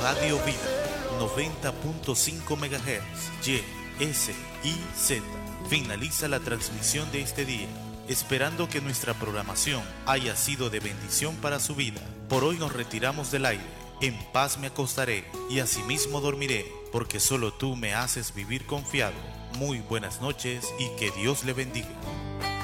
Radio Vida 90.5 MHz YSIZ. Finaliza la transmisión de este día, esperando que nuestra programación haya sido de bendición para su vida. Por hoy nos retiramos del aire. En paz me acostaré y asimismo dormiré, porque solo tú me haces vivir confiado. Muy buenas noches y que Dios le bendiga.